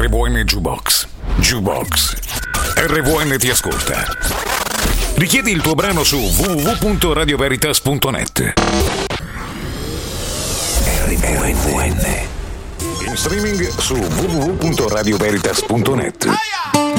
RVN Jukebox. Jukebox. RVN ti ascolta. Richiedi il tuo brano su www.radioveritas.net. RVN. In streaming su www.radioveritas.net.